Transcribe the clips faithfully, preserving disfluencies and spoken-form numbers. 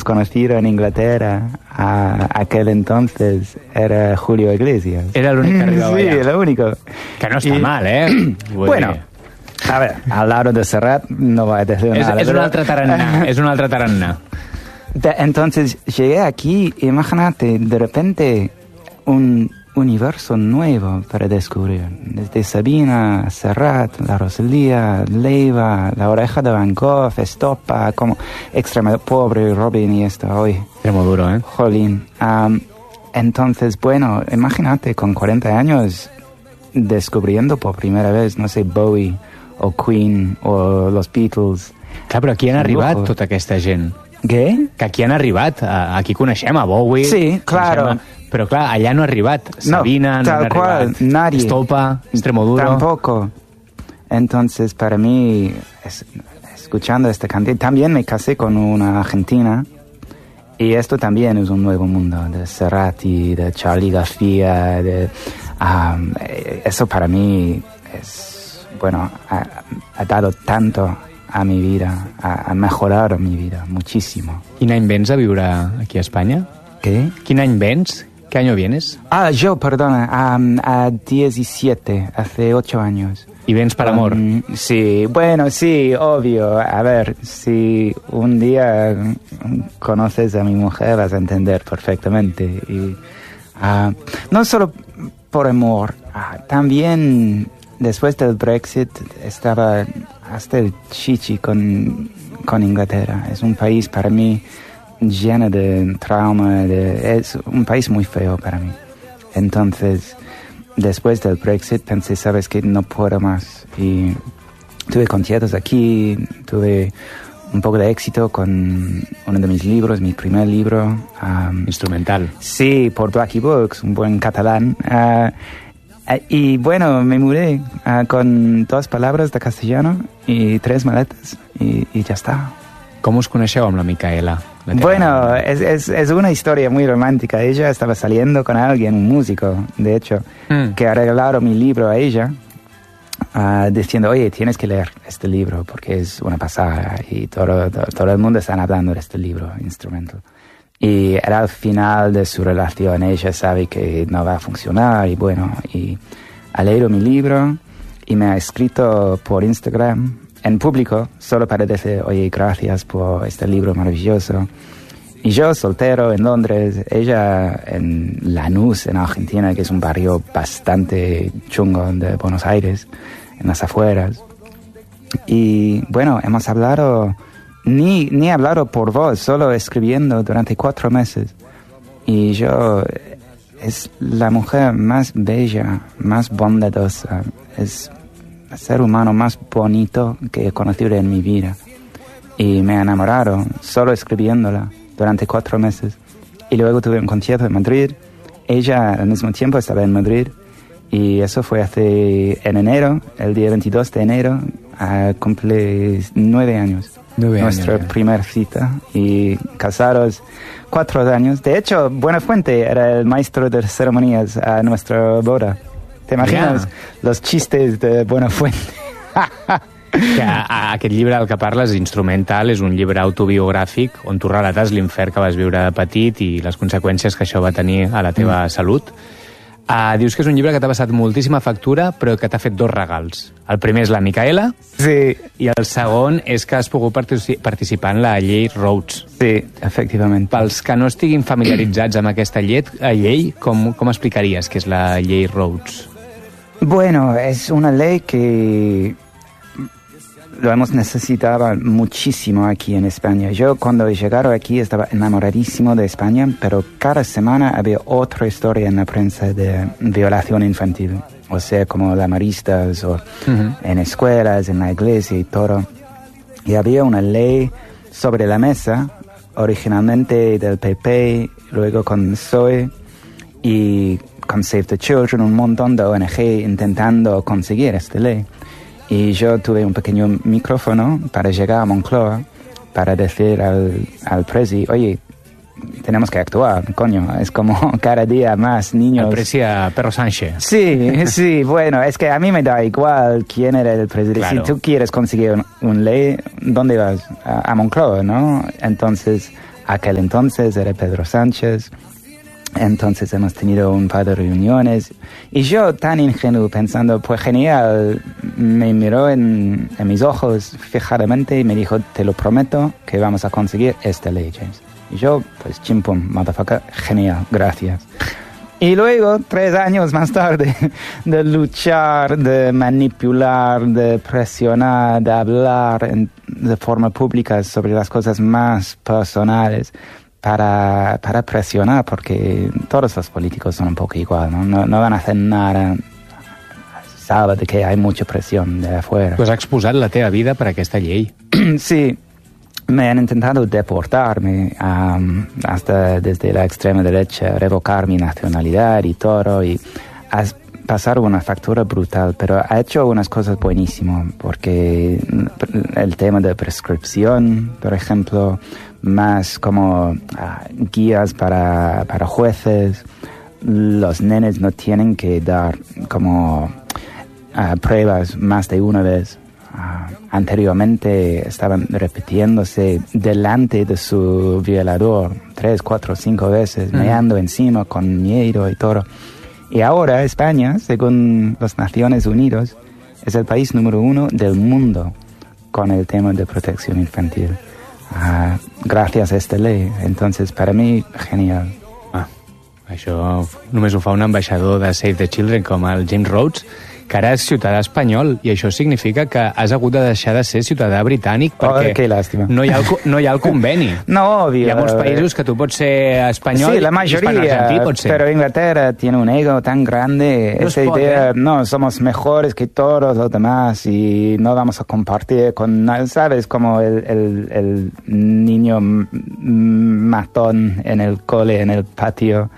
conocido en Inglaterra a aquel entonces era Julio Iglesias. Era l'únic que arribava sí, allà. Sí, lo único. Que no està I, mal, eh? Bueno, a ver, al lado de Serrat no voy a decir és, nada. és un altre tarannà, és un altre tarannà. De, entonces llegué aquí, imagínate, de repente un universo nuevo para descubrir. Desde Sabina, Serrat, la Rosalía, Leiva, la Oreja de Van Gogh, Estopa, como Extremadura, pobre Robin y esto hoy. Extremoduro, ¿eh? Jolín. Um, entonces, bueno, imagínate con cuarenta años descubriendo por primera vez, no sé, Bowie o Queen o los Beatles. Clar, però aquí han arribat Lujo. tota aquesta gent. ¿Qué? Que aquí han arribat. Aquí coneixem a Bowie. Sí, claro. A... Però clar, allà no ha arribat. Sabina, no, tal no ha cual, arribat. Nadie. Estopa, Extremoduro. Tampoco. Entonces, para mí, es, escuchando esta canción, también me casé con una argentina. Y esto también es un nuevo mundo, de Cerati, de Charly García, de, um, eso para mí es, bueno, ha, ha dado tanto a mi vida, ha, ha mejorado mi vida muchísimo. Quin any vens a viure aquí a Espanya? ¿Qué? Quin any vens? ¿Qué año vienes? Ah, yo, perdona, um, a diecisiete, hace ocho años. ¿Y vens para amor? Um, sí, bueno, sí, obvio. A ver, si un día conoces a mi mujer vas a entender perfectamente. Y, uh, no solo por amor, uh, también después del Brexit estaba hasta el chichi con, con Inglaterra. Es un país para mí lleno de trauma, de, es un país muy feo para mí. Entonces, después del Brexit pensé, sabes que no puedo más. Y tuve conciertos aquí, tuve un poco de éxito con uno de mis libros, mi primer libro. Um, Instrumental. Sí, por Blackie Books, un buen catalán. Uh, y bueno, me mudé uh, con dos palabras de castellano y tres maletas y, y ya está. ¿Cómo os coneixeu amb la Micaela? La Bueno, es, es, es una historia muy romántica. Ella estaba saliendo con alguien, un músico, de hecho, mm. que ha regalado mi libro a ella, uh, diciendo, oye, tienes que leer este libro porque es una pasada y todo, todo, todo el mundo está hablando de este libro, Instrumental. Y era al final de su relación, ella sabe que no va a funcionar y bueno, y ha leído mi libro y me ha escrito por Instagram en público, solo para decir, oye, gracias por este libro maravilloso. Y yo, soltero, en Londres, ella en Lanús, en Argentina, que es un barrio bastante chungo de Buenos Aires, en las afueras. Y bueno, hemos hablado, ni, ni hablado por voz, solo escribiendo durante cuatro meses. Y yo, es la mujer más bella, más bondadosa, es el ser humano más bonito que he conocido en mi vida. Y me he enamorado solo escribiéndola durante cuatro meses. Y luego tuve un concierto en Madrid. Ella al mismo tiempo estaba en Madrid. Y eso fue hace en enero, el día veintidós de enero, uh, cumple nueve años. Nueve Nuestra años, primera cita. Y casados cuatro años. De hecho, Buenafuente era el maestro de ceremonias a nuestra boda. ¿Te imaginas yeah. los chistes de Buenafuente? Que a, a, aquest llibre del que parles, Instrumental, és un llibre autobiogràfic on tu relates l'infern que vas viure de petit i les conseqüències que això va tenir a la teva mm. salut. Uh, dius que és un llibre que t'ha passat moltíssima factura, però que t'ha fet dos regals. El primer és la Micaela, sí. i el segon és que has pogut partici- participar en la llei Rhodes. Sí, efectivament. Pels que no estiguin familiaritzats amb aquesta llei, llei com, com explicaries que és la llei Rhodes? Bueno, es una ley que lo hemos necesitado muchísimo aquí en España. Yo cuando he llegado aquí estaba enamoradísimo de España, pero cada semana había otra historia en la prensa de violación infantil. O sea, como la Maristas, o uh-huh. en escuelas, en la iglesia y todo. Y había una ley sobre la mesa, originalmente del P P, luego con el P S O E y con Save the Children, un montón de O N G intentando conseguir esta ley. Y yo tuve un pequeño micrófono para llegar a Moncloa para decir al, al presi, oye, tenemos que actuar, coño, es como cada día más niños... El presi a Perro Sánchez. Sí, sí, bueno, es que a mí me da igual quién era el presidente. Claro. Si tú quieres conseguir un, un ley, ¿dónde vas? A, a Moncloa, ¿no? Entonces aquel entonces era Pedro Sánchez. Entonces hemos tenido un par de reuniones y yo tan ingenuo pensando, pues genial, me miró en, en mis ojos fijadamente y me dijo, te lo prometo que vamos a conseguir esta ley, James. Y yo, pues chimpum, motherfucker, genial, gracias. Y luego, tres años más tarde, de luchar, de manipular, de presionar, de hablar en, de forma pública sobre las cosas más personales, para, para presionar, porque todos los políticos son un poco igual, ¿no? No, no van a hacer nada, sabe de que hay mucha presión de afuera. Pues has exposat la teva vida per aquesta llei. Sí, me han intentado deportarme um, hasta desde la extrema derecha, revocar mi nacionalidad y todo, y has pasado una factura brutal, pero ha hecho unas cosas buenísimas, porque el tema de prescripción, por ejemplo, más como uh, guías para, para jueces, los nenes no tienen que dar como uh, pruebas más de una vez. Uh, anteriormente estaban repitiéndose delante de su violador tres, cuatro, cinco veces, uh-huh. meando encima con miedo y todo. Y ahora España, según las Naciones Unidas, es el país número uno del mundo con el tema de protección infantil. Uh, gràcies a esta ley. Entonces, para mí, genial. Ah, això només ho fa un ambaixador de Save the Children com el James Rhodes, que ara és ciutadà espanyol, i això significa que has hagut de deixar de ser ciutadà britànic perquè oh, que lástima. no, hi ha el, no hi ha el conveni. No, obvio. Hi ha molts països que tu pots ser espanyol sí, la mayoría, i pots ser. Pero Inglaterra tiene un ego tan grande, no esa pot, idea, eh? No, somos mejores que todos los demás y no vamos a compartir con nadie, ¿sabes? Como el, el, el niño matón en el cole, en el patio.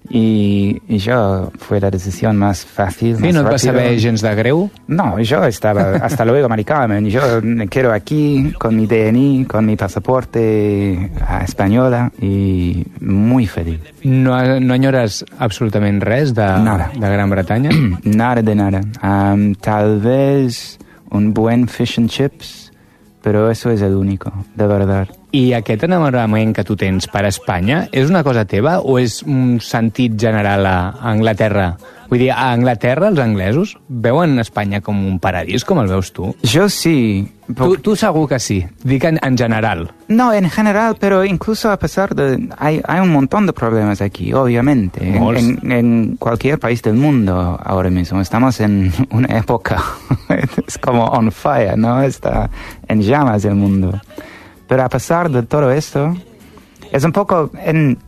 Y, y yo fue la decisión más fácil. Sí, más no et va rápido. saber gens de greu? No, yo estaba, hasta luego, Mari Carmen. Yo me quedo aquí con mi D N I, con mi pasaporte española y muy feliz. No, no enyores absolutament res de, nada. de Gran Bretanya? Nada de nada. Um, tal vez un buen fish and chips, pero eso es el único, de verdad. I aquest enamorament que tu tens per Espanya és una cosa teva o és un sentit general a Anglaterra? Vull dir, a Anglaterra els anglesos veuen Espanya com un paradís, com el veus tu? Yo sí. Tu, tu segur que sí, dic en, en general. No, en general, pero incluso a pesar de... Hay, hay un montón de problemas aquí, obviamente. En, en, en cualquier país del mundo ahora mismo. Estamos en una época, es como on fire, ¿no? Está en llamas el mundo. Pero a pesar de todo esto, es un poco en,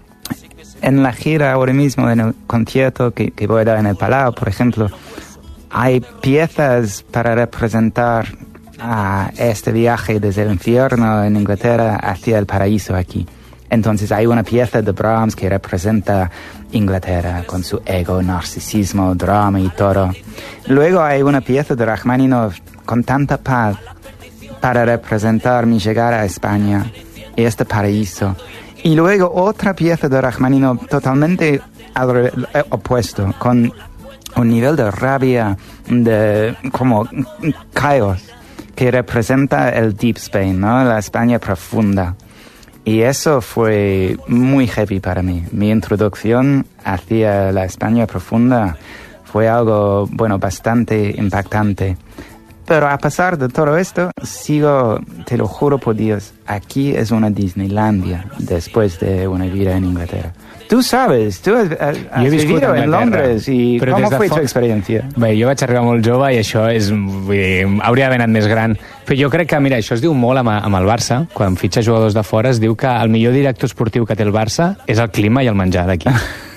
en la gira ahora mismo, en el concierto que, que voy a dar en el Palau, por ejemplo, hay piezas para representar a este viaje desde el infierno en Inglaterra hacia el paraíso aquí. Entonces hay una pieza de Brahms que representa Inglaterra con su ego, narcisismo, drama y todo. Luego hay una pieza de Rachmaninoff con tanta paz para representar mi llegada a España y este paraíso. Y luego otra pieza de Rachmaninoff totalmente al opuesto, con un nivel de rabia, de como caos, que representa el Deep Spain, ¿no? La España profunda. Y eso fue muy heavy para mí. Mi introducción hacia la España profunda fue algo, bueno, bastante impactante. Pero a pesar de todo esto, sigo, te lo juro por Dios, aquí es una Disneylandia después de una vida en Inglaterra. Tú sabes, tú has, has vivido en Londres i com fue tu experiència? Bé, jo vaig arribar molt jove i això és... Vull dir, hauria d'haver anat més gran. Però jo crec que, mira, això es diu molt amb, amb el Barça. Quan fitxa jugadors de fora es diu que el millor director esportiu que té el Barça és el clima i el menjar d'aquí.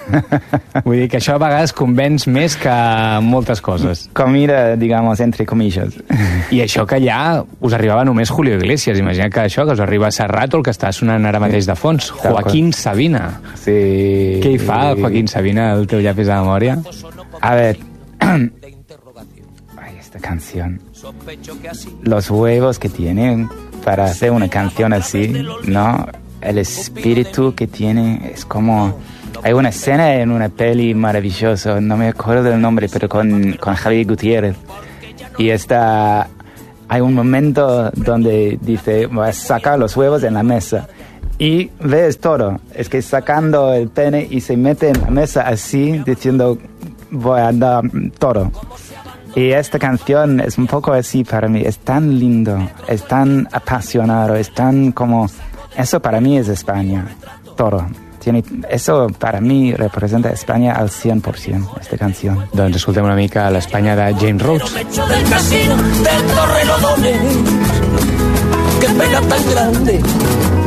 Vull dir que això a vegades convenç més que moltes coses. Comida, digamos, entre comillas. I això que allà us arribava només Julio Iglesias. Imagina que això, que us arriba Serrat o el que està sonant ara mateix de fons. Joaquín Sabina. Sí. Què hi fa el Joaquín Sabina, el teu llapis de memòria? A ver... Ay, esta canción. Los huevos que tiene para hacer una canción así, ¿no? El espíritu que tiene es como... Hay una escena en una peli maravillosa, no me acuerdo del nombre, pero con, con Javier Gutiérrez. Y está, hay un momento donde dice, voy a sacar los huevos en la mesa. y ves todo. Es que sacando el pene y se mete en la mesa así, diciendo, voy a dar todo. Y esta canción es un poco así para mí. Es tan lindo, es tan apasionado, es tan como... Eso para mí es España, todo. Tiene, eso para mí representa España al cien por ciento, esta canción. Doncs escoltem una mica l'Espanya de James Rhodes. Del casino del Torrelodones, que pega tan grande